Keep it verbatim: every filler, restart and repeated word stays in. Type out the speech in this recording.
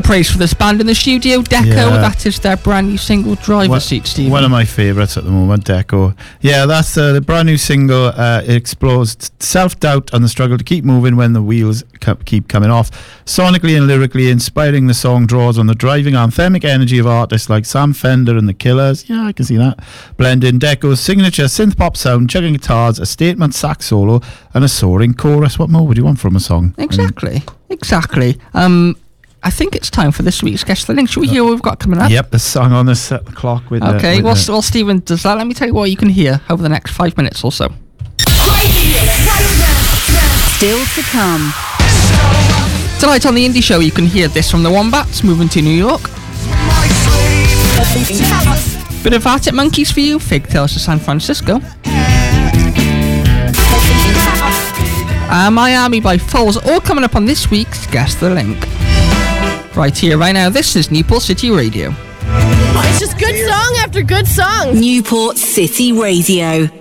praise for this band in the studio. Deco, Yeah. that is their brand new single, Driver One- Seat, Stephen. One of my favourites at the moment, Deco. Yeah, that's uh, the brand new single. Uh, it explores self-doubt and the struggle to keep moving when the wheels co- keep coming off. Sonically and lyrically inspiring, the song draws on the driving anthemic energy of artists like Sam Fender and The Killers. Yeah, I can see that. Blending Deco's signature synth-pop sound, chugging guitars, a statement sax solo, and a soaring chorus. What more would you want from a song? Exactly, exactly. Um, I think it's time for this week's Guess the Link. Should we hear what we've got coming up? Yep, the song on the set the clock with Okay, the, well, with the, well, Stephen does that. Let me tell you what you can hear over the next five minutes or so. Still to come. Tonight on the Indie Show, you can hear this from the Wombats, moving to New York. Bit of Arctic Monkeys for you, Fig Tales to San Francisco. Uh, Miami by Foles, all coming up on this week's Guess the Link. Right here, right now, this is Newport City Radio. It's just good song after good song. Newport City Radio.